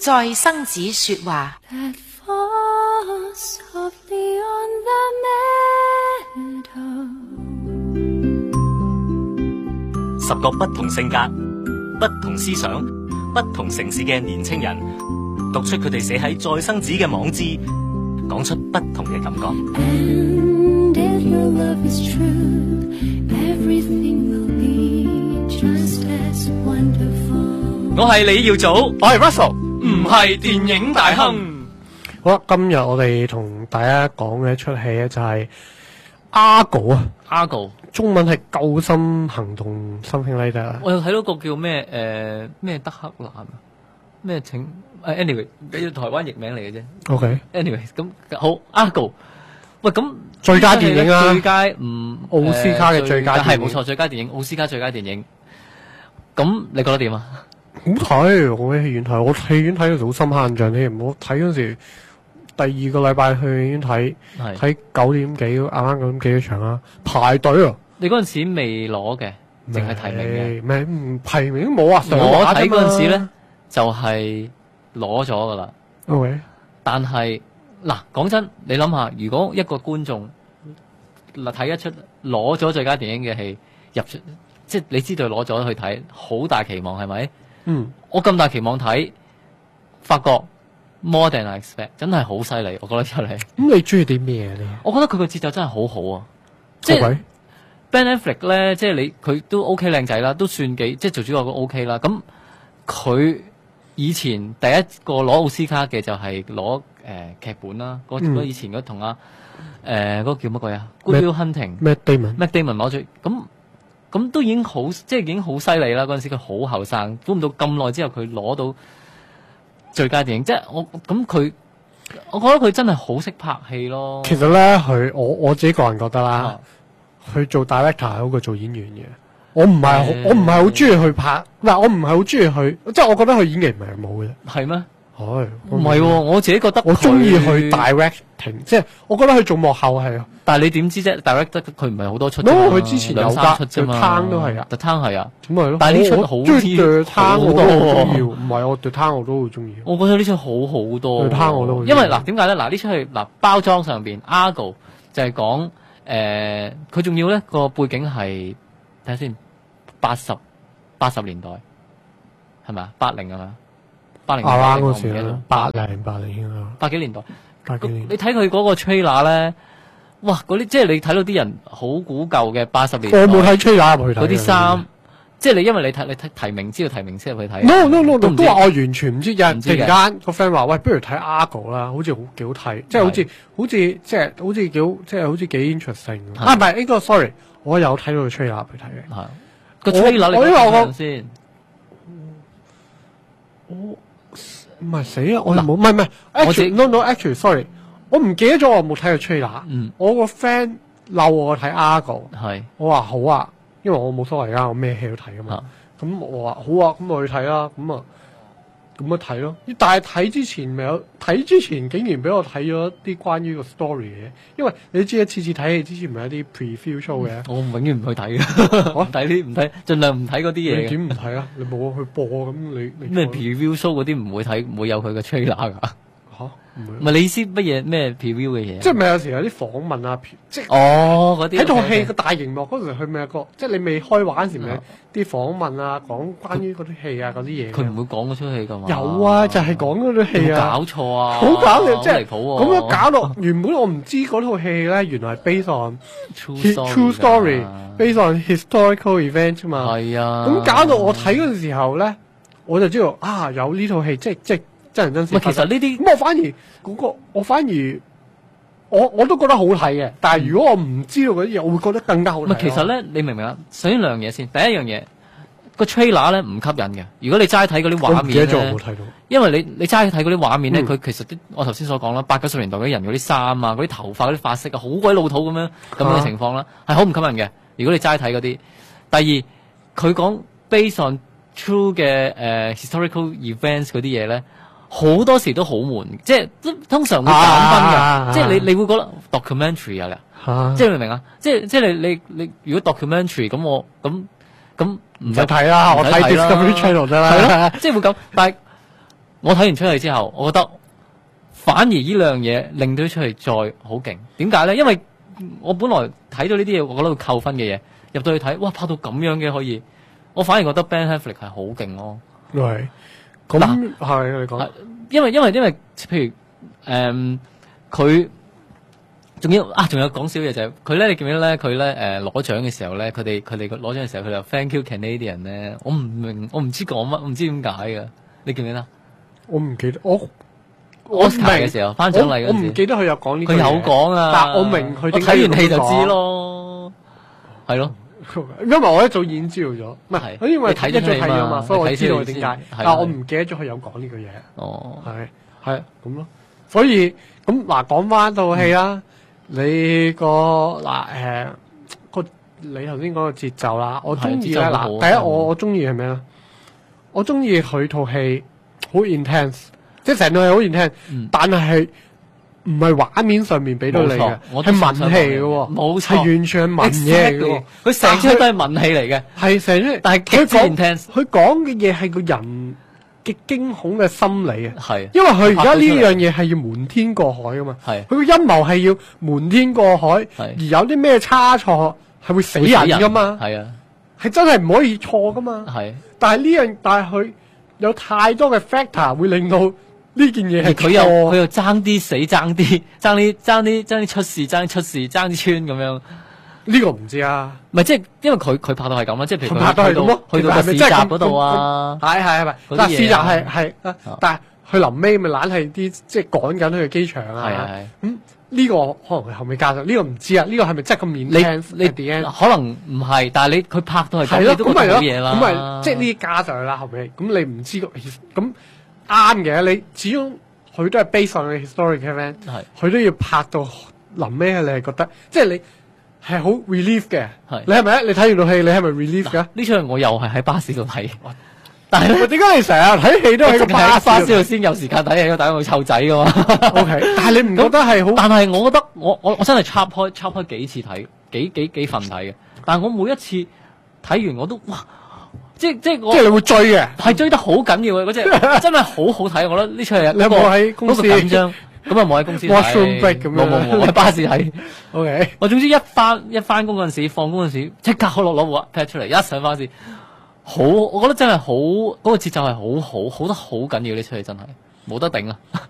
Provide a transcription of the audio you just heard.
在生子說話。 10個不同性格、不同思想、不同城市嘅年青人，讀出佢哋寫喺再生子嘅網誌，講出不同嘅感覺。 And if your love is true, everything will be just as wonderful. 我係李耀祖， 我係 Russell， 唔係電影大亨。 好啦，今日我哋同大家講嘅一出戲咧就係 Argo 啊 Argo 中文係救心行動 something like that。 我有睇到個叫咩咩德克蘭啊，咩請anyway， 俾台灣譯名嚟嘅啫。 OK， anyway 咁好 Argo。喂，咁最佳電影啊， 最佳奧斯卡嘅最佳電影係冇錯，最佳電影奧斯卡最佳電影。咁你覺得點啊？ 好睇，我喺戲院睇，我戲院睇到好深刻印象添。我睇嗰陣時，第二個禮拜去戲院睇9點幾，啱啱9點幾嘅場啦，排隊啊！ 你嗰陣時未攞嘅，淨係提名嘅， 咩唔提名都冇啊！ 我睇嗰陣時咧就係攞咗噶啦。 OK， 但係嗱，講真，你諗下，如果一個觀眾睇一出攞咗最佳電影嘅戲入出，即係你知道攞咗去睇，好大期望係咪？ 嗯， 我咁大期望睇，發覺 more than I expect， 真係好犀利，我覺得出嚟。 咁你中意啲咩咧？ 我覺得佢個節奏真係好好啊！即係 Ben Affleck 咧，即係佢都 OK 靚仔啦，都算幾即係做主角都 OK 啦。咁佢以前第一個攞奧斯卡嘅就係攞劇本啦，嗰以前嗰同嗰個叫乜鬼啊 Good Will Hunting Matt Damon 攞咗咁都已經好即係已經好犀利啦！嗰陣時佢好後生，估唔到咁耐之後佢攞到最佳電影，即係我覺得佢真係好識拍戲咯。 其實咧，我自己個人覺得啦，佢做 director 係好過做演員嘅。我唔係好中意去拍，嗱我唔係好中意去，即係我覺得佢演技唔係咁好嘅。 係咩？ 唔係喎，我自己覺得我中意去 directing， 即係我覺得佢做幕後係。 但係你點知啫 ？direct 佢唔係好多出。 佢之前有 2-3出啫嘛。 The Town 都係啊。 The Town 係啊。 咁咪咯。 但係呢出好啲 The Town 我都好中意， 多。 唔係我 The Town 我都好中意。 我覺得呢出好好多。 The Town 我都好。 因為嗱點解咧？嗱呢出係嗱包裝上邊 Argo 就係講佢仲要咧個背景係睇下先80年代係咪啊？80係咪？80年代嗰時啊，80啊 ，80幾年代。 80年。 你睇佢嗰個 trailer 咧，哇！嗰啲即係你睇到啲人好古舊嘅80年。 我冇睇 trailer 入去睇。 嗰啲衫，即係你因為你睇提名知道提名先入去睇。 No， 都話我完全唔知。突然間個 friend 話：喂，不如睇 Argo 啦，好似幾好睇，即係好似幾 interesting。唔係呢個 sorry，我有睇到個 trailer 去睇嘅。 係個 trailer 你講先。 我唔係死啦！我冇唔係 actually sorry， 我唔記得咗我有冇睇過 trailer。我個 friend 鬧我睇 Argo， 我話好啊，因為我冇所謂㗎，我咩戲都睇㗎嘛。咁我話好啊，咁我去睇啦。咁咪睇咯。但係睇之前竟然俾我睇咗啲關於個 story 嘅，因為你知次次睇戲之前咪有啲 preview show 嘅。 我永遠唔去睇嘅，我睇唔睇，盡量唔睇嗰啲嘢。 你點唔睇啊？你冇去播咁你咩 preview show 嗰啲唔會睇，唔會有佢嘅 trailer 㗎。 嚇？ 唔係你意思乜嘢咩 preview 嘅嘢？ 即係咪有時有啲訪問啊？即係嗰啲喺套戲個大熒幕嗰時，佢咪有個即係你未開畫嗰時咪啲訪問啊，講關於嗰啲戲啊嗰啲嘢。 佢唔會講嗰出戲㗎嘛？ 有啊，就係講嗰啲戲啊。 搞錯啊！ 好搞笑，即係離譜喎。 咁樣搞到原本我唔知嗰套戲咧，原來係 based on true story，based on historical event 啫嘛。 係啊。 咁搞到我睇嗰陣時候咧，我就知道啊，有呢套戲，即係真人真事。 其實呢啲咁我反而我都覺得好睇嘅，但係如果我唔知道嗰啲嘢，我會覺得更加好睇。 其實咧，你明唔明啊？首先兩樣嘢先，第一樣嘢個 trailer 咧唔吸引嘅。如果你齋睇嗰啲畫面咧， 我冇睇到。 因為你齋睇嗰啲畫面咧，佢其實我頭先所講啦，80-90年代嗰啲人嗰啲衫啊，嗰啲頭髮嗰啲髮色啊，好鬼老土咁樣嘅情況啦，係好唔吸引嘅。如果你齋睇嗰啲，第二佢講 based on true 嘅historical events 嗰啲嘢咧。好多時都好悶，即係通常會減分㗎，即係你會覺得 documentary 啊，即係明唔明啊？即係你如果 documentary 咁我咁唔使睇啦，我睇 Discovery Channel 得啦， 係咯，即係會咁。但係我睇完出去之後，我覺得反而呢兩樣嘢令到出去再好勁。點解咧？因為我本來睇到呢啲嘢，我覺得會扣分嘅嘢，入到去睇，哇，拍到咁樣嘅可以，我反而覺得 Ben Affleck 係好勁咯。 係，咁係你講， 因為譬如佢仲有講少嘢就係佢咧，你記唔記得咧？佢咧攞獎嘅時候咧，佢哋攞獎嘅時候，佢就 Thank you Canadian 咧，我唔明，我唔知講乜，唔知點解㗎，你記唔記得？ 我唔記得，我 Oscar嘅時候頒獎禮嗰陣時， 我唔記得佢有講呢個嘢。 佢有講啊， 但我明佢點解睇完戲就知咯，係咯。 因為我一早已經知道咗，唔係，因為一早睇咗嘛，所以我知道佢點解。但我唔記得咗佢有講呢個嘢。 哦， 係咁咯。所以咁嗱，講翻套戲啦，你個你頭先講個節奏啦，我中意咧嗱，第一我中意係咩咧？我中意佢套戲好 intense， 即係成套戲好 intense，但係唔係畫面上面俾到你嘅，係文戲嘅喎，冇錯，係完全係文嘢嘅喎。佢成出都係文戲嚟嘅，係成出，但係佢講嘅嘢係個人嘅驚恐嘅心理啊，係，因為佢而家呢樣嘢係要瞞天過海噶嘛，係，佢個陰謀係要瞞天過海，而有啲咩差錯係會死人噶嘛，係啊，係真係唔可以錯噶嘛，係，但係佢有太多嘅 factor 會令到呢件嘢係佢又爭啲死，爭啲出事，爭啲穿咁樣。呢個唔知啊，唔係即係因為佢拍到係咁啦，即係譬如佢拍到係咁咯，去到個市集嗰度啊，係，但市集係，但係佢臨尾咪懶係啲即係趕緊去機場啊，係，咁呢個可能佢後尾加上，呢個唔知啊，呢個係咪真係咁面？你可能唔係，但係佢拍到係咁，你都覺得好嘢啦，咁咪即係呢啲加上去啦，後尾咁你唔知咁啱嘅，你始終佢都係 based on 嘅 historic event， 佢都要拍到臨尾，你係覺得即係你。係好 relief 嘅，你係咪你睇完套戲，你係咪 relief 㗎？呢場我又係喺巴士度睇，但係點解你成日睇戲都喺個巴士度先有時間睇戲？大家會湊仔㗎嘛？OK， 但係你唔覺得係好？但係我覺得我真係插開幾次睇，幾份睇嘅。但係我每一次睇完我都哇，即係你會追嘅，係追得好緊要嘅嗰隻，真係好好睇。我覺得呢場你有冇喺公司緊張？咁啊冇喺公司睇，冇，我喺巴士睇。OK， 我總之一翻工嗰陣時，放工嗰陣時，即刻攞部 pad 出嚟，一上巴士，好，我覺得真係好，嗰個節奏係好得好緊要，呢出戲真係冇得頂啊！